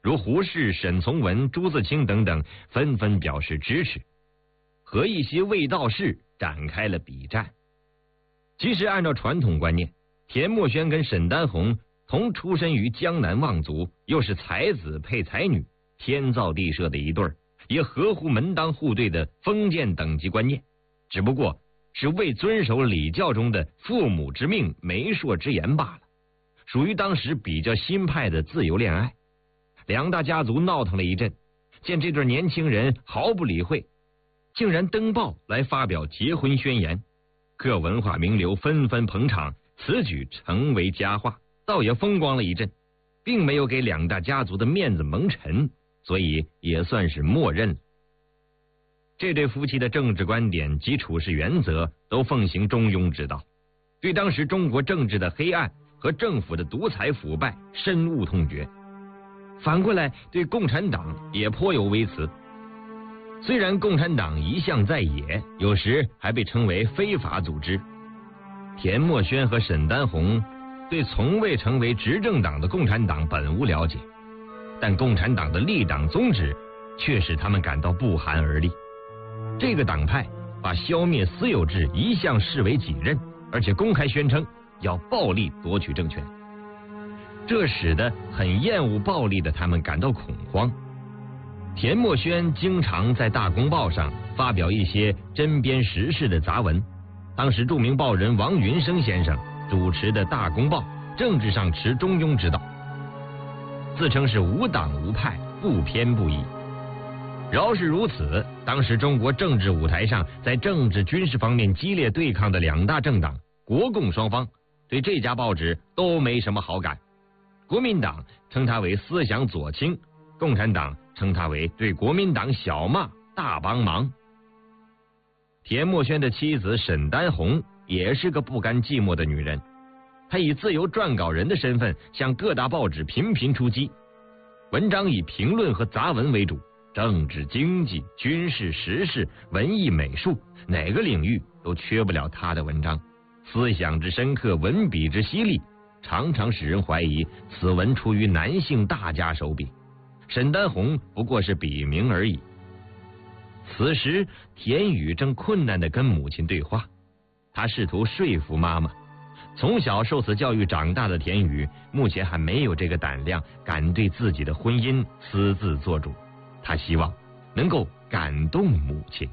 如胡适、沈从文、朱自清等等纷纷表示支持，和一些卫道士展开了笔战。其实按照传统观念，田墨轩跟沈丹红同出身于江南望族，又是才子配才女，天造地设的一对儿，也合乎门当户对的封建等级观念，只不过是未遵守礼教中的父母之命媒妁之言罢了，属于当时比较新派的自由恋爱。两大家族闹腾了一阵，见这对年轻人毫不理会，竟然登报来发表结婚宣言，各文化名流纷纷捧场，此举成为佳话，倒也风光了一阵，并没有给两大家族的面子蒙尘，所以也算是默认了。这对夫妻的政治观点及处事原则都奉行中庸之道，对当时中国政治的黑暗和政府的独裁腐败深恶痛绝。反过来对共产党也颇有微词，虽然共产党一向在野，有时还被称为非法组织，田墨轩和沈丹红对从未成为执政党的共产党本无了解，但共产党的立党宗旨却使他们感到不寒而栗。这个党派把消灭私有制一向视为己任，而且公开宣称要暴力夺取政权，这使得很厌恶暴力的他们感到恐慌。田墨轩经常在《大公报》上发表一些针砭时事的杂文，当时著名报人王云生先生主持的《大公报》政治上持中庸之道，自称是无党无派，不偏不倚。饶是如此，当时中国政治舞台上在政治军事方面激烈对抗的两大政党国共双方对这家报纸都没什么好感。国民党称它为思想左倾，共产党称它为对国民党小骂大帮忙。田墨轩的妻子沈丹红也是个不甘寂寞的女人，她以自由撰稿人的身份向各大报纸频频出击，文章以评论和杂文为主，政治、经济、军事、时事、文艺、美术，哪个领域都缺不了她的文章，思想之深刻，文笔之犀利，常常使人怀疑此文出于男性大家手笔，沈丹红不过是笔名而已。此时田雨正困难地跟母亲对话，他试图说服妈妈。从小受此教育长大的田雨目前还没有这个胆量敢对自己的婚姻私自做主，他希望能够感动母亲。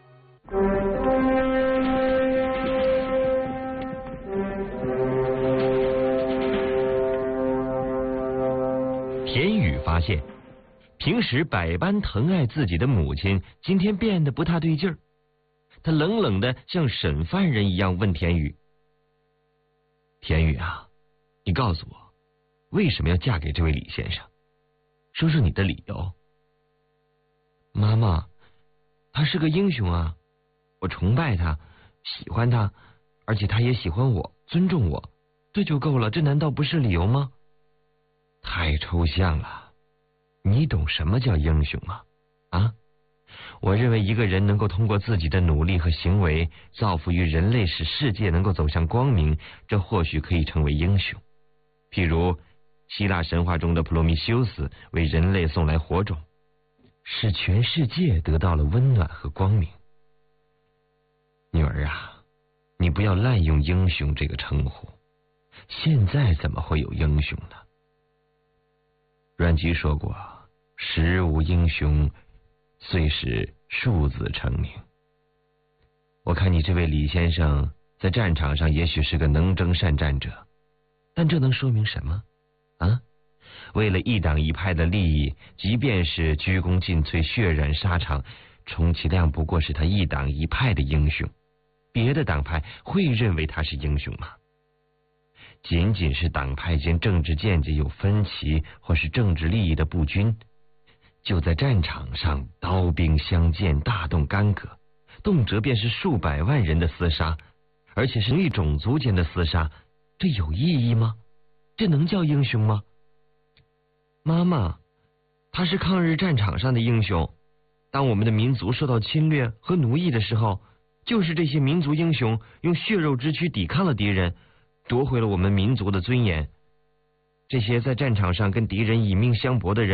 田雨发现平时百般疼爱自己的母亲今天变得不大对劲儿，他冷冷地像审犯人一样问田雨：田雨啊，你告诉我为什么要嫁给这位李先生，说说你的理由。妈妈，他是个英雄啊，我崇拜他，喜欢他，而且他也喜欢我，尊重我，这就够了，这难道不是理由吗？太抽象了，你懂什么叫英雄吗？啊？我认为一个人能够通过自己的努力和行为造福于人类，使世界能够走向光明，这或许可以成为英雄。譬如希腊神话中的普罗米修斯为人类送来火种，使全世界得到了温暖和光明。女儿啊，你不要滥用英雄这个称呼，现在怎么会有英雄呢？阮籍说过，时无英雄，遂使庶子成名。我看你这位李先生在战场上也许是个能征善战者，但这能说明什么啊？为了一党一派的利益，即便是鞠躬尽瘁，血染沙场，充其量不过是他一党一派的英雄，别的党派会认为他是英雄吗？仅仅是党派间政治见解有分歧，或是政治利益的不均，就在战场上刀兵相见，大动干戈，动辄便是数百万人的厮杀，而且是异种族间的厮杀，这有意义吗？这能叫英雄吗？妈妈，他是抗日战场上的英雄，当我们的民族受到侵略和奴役的时候，就是这些民族英雄用血肉之躯抵抗了敌人，夺回了我们民族的尊严。这些在战场上跟敌人以命相搏的人